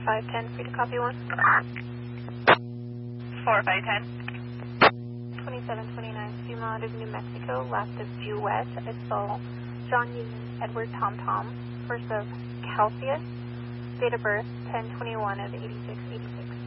4510, free to copy 1. 4510. 2729, Suma out of New Mexico, left of due west. I saw John Newman, Edward Tom Tom, first of Calcius, date of birth 1021 of 8686.